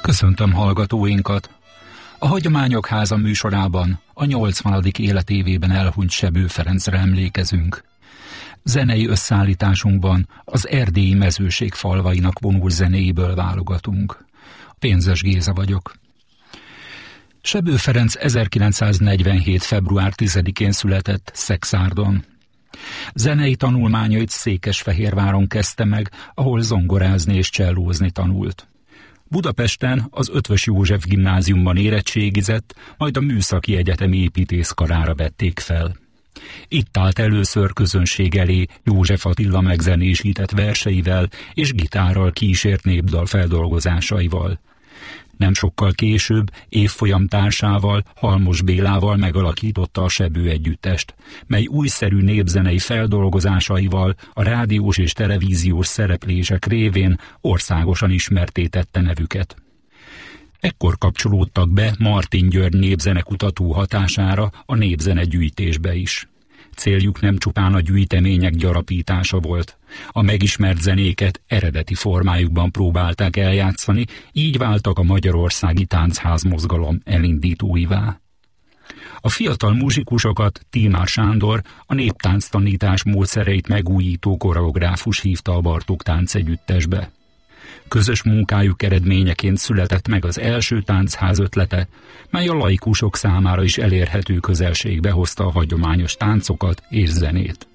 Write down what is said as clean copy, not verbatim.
Köszöntöm hallgatóinkat! A Hagyományok Háza műsorában a 80. életévében elhunyt Sebő Ferencre emlékezünk. Zenei összeállításunkban az erdélyi mezőség falvainak vonul zenéiből válogatunk. Pénzes Géza vagyok. Sebő Ferenc 1947. február 10-én született Szekszárdon. Zenei tanulmányait Székesfehérváron kezdte meg, ahol zongorázni és csellózni tanult. Budapesten az Eötvös József gimnáziumban érettségizett, majd a Műszaki Egyetem építészkarára vették fel. Itt állt először közönség elé József Attila megzenésített verseivel és gitárral kísért népdal feldolgozásaival. Nem sokkal később évfolyam társával, Halmos Bélával megalakította a Sebő együttest, mely újszerű népzenei feldolgozásaival a rádiós és televíziós szereplések révén országosan ismertté tette nevüket. Ekkor kapcsolódtak be Martin György népzenekutató hatására a népzene gyűjtésbe is. Céljuk nem csupán a gyűjtemények gyarapítása volt. A megismert zenéket eredeti formájukban próbálták eljátszani, így váltak a magyarországi táncházmozgalom elindítóivá. A fiatal muzsikusokat Tímár Sándor, a néptánctanítás módszereit megújító koreográfus hívta a Bartók táncegyüttesbe. Közös munkájuk eredményeként született meg az első táncház ötlete, mely a laikusok számára is elérhető közelségbe hozta a hagyományos táncokat és zenét.